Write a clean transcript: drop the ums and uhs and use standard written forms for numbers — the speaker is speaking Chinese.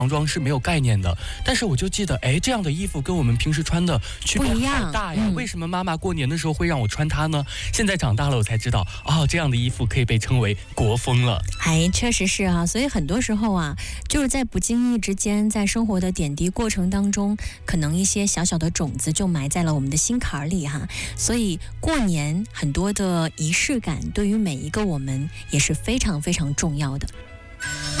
唐装是没有概念的，但是我就记得，哎，这样的衣服跟我们平时穿的区别好大呀！为什么妈妈过年的时候会让我穿它呢？现在长大了我才知道，哦，这样的衣服可以被称为国风了。 哎，确实是啊，所以很多时候啊，就是在不经意之间，在生活的点滴过程当中，可能一些小小的种子就埋在了我们的心坎里哈。所以过年很多的仪式感，对于每一个我们也是非常非常重要的。